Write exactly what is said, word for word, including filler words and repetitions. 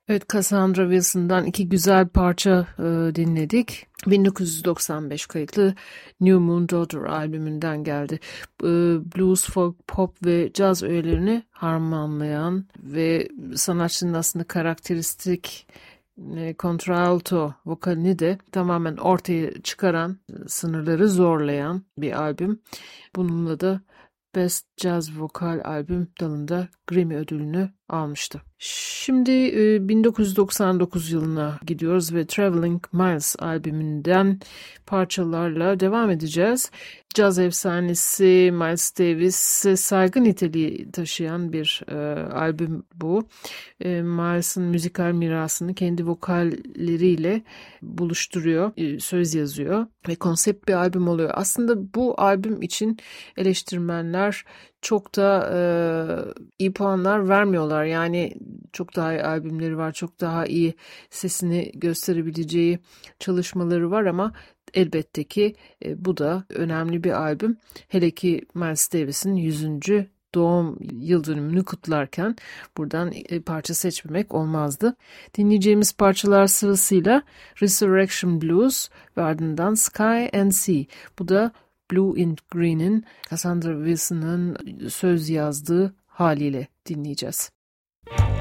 Evet, Cassandra Wilson'dan iki güzel parça e, dinledik. bin dokuz yüz doksan beş kayıtlı New Moon Daughter albümünden geldi. E, blues, folk, pop ve caz öğelerini harmanlayan ve sanatçının aslında karakteristik e, kontralto vokalini de tamamen ortaya çıkaran, sınırları zorlayan bir albüm. Bununla da Best Jazz Vokal Albüm dalında Grammy ödülünü almıştı. Şimdi e, bin dokuz yüz doksan dokuz yılına gidiyoruz ve Traveling Miles albümünden parçalarla devam edeceğiz. Caz efsanesi Miles Davis'e saygı niteliği taşıyan bir e, albüm bu. E, Miles'ın müzikal mirasını kendi vokalleriyle buluşturuyor, e, söz yazıyor ve konsept bir albüm oluyor. Aslında bu albüm için eleştirmenler çok da e, iyi puanlar vermiyorlar. Yani çok daha iyi albümleri var, çok daha iyi sesini gösterebileceği çalışmaları var ama elbette ki e, bu da önemli bir albüm. Hele ki Miles Davis'in yüzüncü doğum yıl dönümünü kutlarken buradan e, parça seçmemek olmazdı. Dinleyeceğimiz parçalar sırasıyla Resurrection Blues ve ardından Sky and Sea. Bu da Blue and Green'in Cassandra Wilson'ın söz yazdığı haliyle dinleyeceğiz.